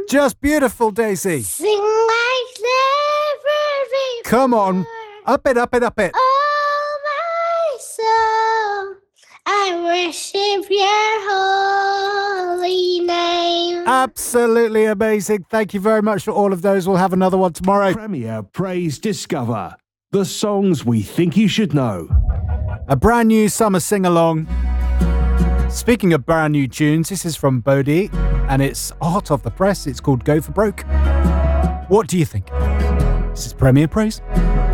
Just beautiful, Daisy. Sing like never before. Come on. Up it, up it, up it. Oh, my soul, I worship your holy name. Absolutely amazing. Thank you very much for all of those. We'll have another one tomorrow. Premier Praise Discover. The songs we think you should know. A brand new summer sing-along. Speaking of brand new tunes, this is from Bodhi, and it's hot off the press. It's called Go for Broke. What do you think? This is Premier Praise.